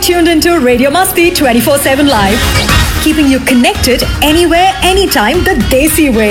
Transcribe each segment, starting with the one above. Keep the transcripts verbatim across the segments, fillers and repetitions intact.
tuned into Radio Masti twenty-four seven Live, keeping you connected anywhere, anytime the Desi way.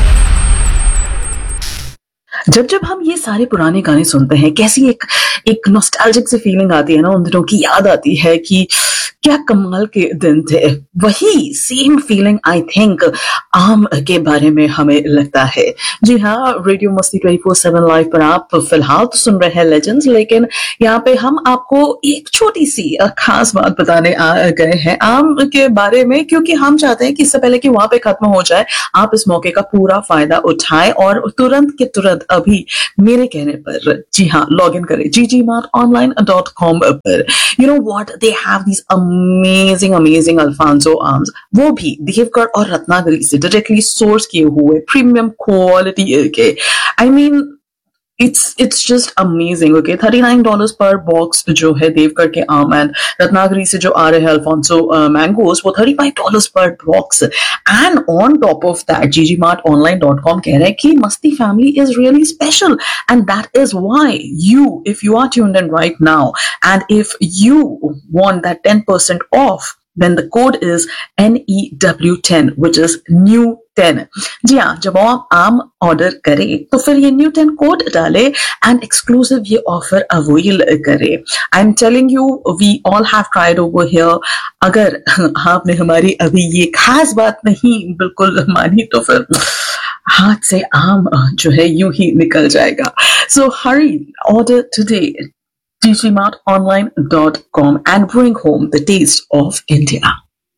जब जब हम ये सारे पुराने गाने सुनते हैं, कैसी एक एक नॉस्टैल्जिक सी फीलिंग आती है ना, उन दिनों की याद आती है कि क्या कमाल के दिन थे। वही सेम फीलिंग आई थिंक आम के बारे में हमें लगता है। जी हाँ, रेडियो मस्ती ट्वेंटी फोर सेवन लाइव पर आप फिलहाल तो सुन रहे हैं लेजेंड्स, लेकिन यहाँ पे हम आपको एक छोटी सी खास बात बताने आ गए हैं आम के बारे में, क्योंकि हम चाहते हैं कि इससे पहले कि वहां पे खत्म हो जाए, आप इस मौके का पूरा फायदा उठाएं और तुरंत के तुरंत अभी मेरे कहने पर जी हाँ लॉग इन करें जी G mart online dot com पर। You know what, they have these amazing amazing Alphonso आम्स, वो भी देवगढ़ और रत्नागिरी से डायरेक्टली सोर्स किए हुए प्रीमियम क्वालिटी के। I mean It's it's just amazing, okay? thirty-nine dollars per box जो है देवगढ़ के आम, एंड रत्नागिरी से जो आ रहे हैं अल्फांसो मैंगोज वो thirty-five dollars per box. And on top of that, G G Mart Online dot com कह रहे हैं कि मस्ती family is really special, and that is why you, if you are tuned in right now, and if you want that ten percent off, then the code is N E W ten, which is new ten. जी हाँ, जब आप आम order करें तो फिर ये new ten code डाले and exclusive ये ऑफर अवेल करे। I am telling you, we all have tried over here. अगर आपने हमारी अभी ये खास बात नहीं बिल्कुल मानी तो फिर हाथ से आम जो है यूं ही निकल जाएगा। सो हरी, order today G G Mart Online dot com and bring home the taste of India.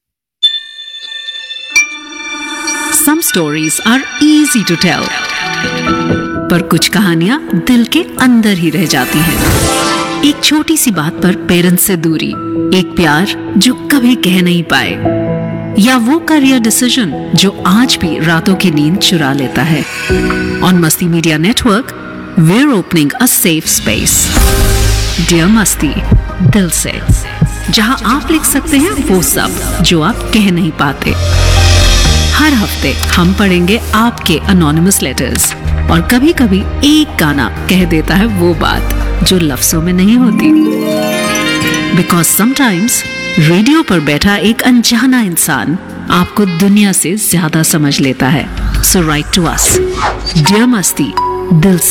Some stories are easy to tell, पर कुछ कहानियां दिल के अंदर ही रह जाती हैं। एक छोटी सी बात पर पेरेंट्स से दूरी, एक प्यार जो कभी कह नहीं पाए, या वो करियर डिसीजन जो आज भी रातों की नींद चुरा लेता है। On Masti Media Network, we're opening a safe space. Dear मस्ती, दिल से, जहां आप लिख सकते हैं वो सब जो आप कह नहीं पाते। हर हफ्ते हम पढ़ेंगे आपके अनोनिमस लेटर्स, और कभी कभी एक गाना कह देता है वो बात जो लफ्जों में नहीं होती। बिकॉज समटाइम्स रेडियो पर बैठा एक अनजाना इंसान आपको दुनिया से ज्यादा समझ लेता है। सो राइट टू अस, डियर मस्ती, दिल से।